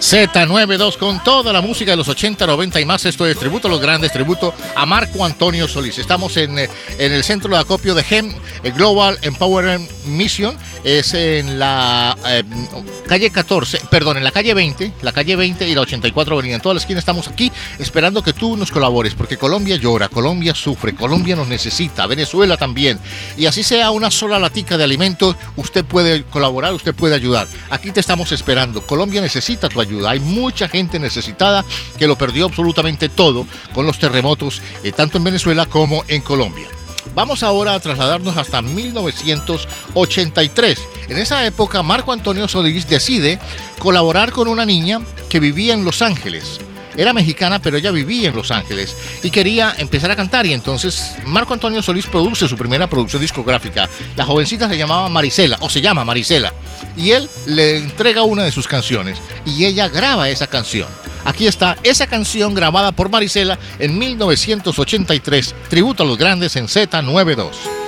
Z92 con toda la música de los 80, 90 y más. Esto es tributo a los grandes, tributo a Marco Antonio Solís. Estamos en el centro de acopio de GEM, Global Empowerment Mission. Es en la calle 14, perdón, en la calle 20 y la 84 avenida. En toda la esquina estamos aquí esperando que tú nos colabores, porque Colombia llora, Colombia sufre, Colombia nos necesita, Venezuela también. Y así sea una sola latica de alimentos, usted puede colaborar, usted puede ayudar. Aquí te estamos esperando. Colombia necesita tu ayuda. Hay mucha gente necesitada que lo perdió absolutamente todo con los terremotos, tanto en Venezuela como en Colombia. Vamos ahora a trasladarnos hasta 1983. En esa época, Marco Antonio Solís decide colaborar con una niña que vivía en Los Ángeles. Era mexicana, pero ella vivía en Los Ángeles y quería empezar a cantar. Y entonces Marco Antonio Solís produce su primera producción discográfica. La jovencita se llamaba Marisela, o se llama Marisela. Y él le entrega una de sus canciones y ella graba esa canción. Aquí está esa canción grabada por Marisela en 1983. Tributo a los grandes en Z92.